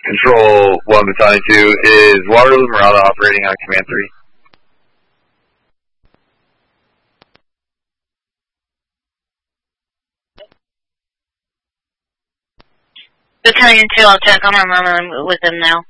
Control 1 Battalion 2, is Waterloo Marauder operating on Command 3? Battalion 2, I'll check on him. I'm with him now.